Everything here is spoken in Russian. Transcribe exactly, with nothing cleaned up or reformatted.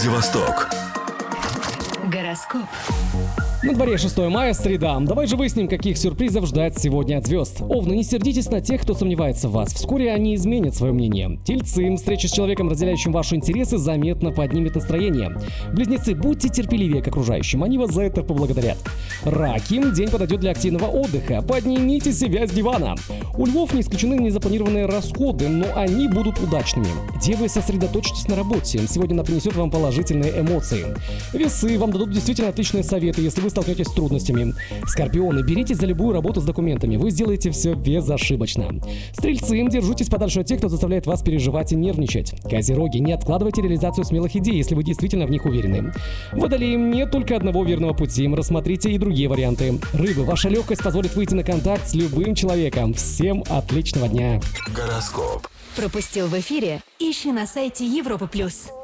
Владивосток. Гороскоп. На дворе шестое мая, среда. Давай же выясним, каких сюрпризов ждать сегодня от звезд. Овны, не сердитесь на тех, кто сомневается в вас. Вскоре они изменят свое мнение. Тельцы, встреча с человеком, разделяющим ваши интересы, заметно поднимет настроение. Близнецы, будьте терпеливее к окружающим, они вас за это поблагодарят. Раки, день подойдет для активного отдыха. Поднимите себя с дивана. У львов не исключены незапланированные расходы, но они будут удачными. Девы, сосредоточьтесь на работе. Сегодня она принесет вам положительные эмоции. Весы, вам дадут действительно отличные советы, если вы столкнетесь с трудностями. Скорпионы, беритесь за любую работу с документами, вы сделаете все безошибочно. Стрельцы, держитесь подальше от тех, кто заставляет вас переживать и нервничать. Козероги, не откладывайте реализацию смелых идей, если вы действительно в них уверены. Водолеи, нет только одного верного пути, рассмотрите и другие варианты. Рыбы, ваша легкость позволит выйти на контакт с любым человеком. Всем отличного дня. Гороскоп. Пропустил в эфире? Ищи на сайте Европа плюс.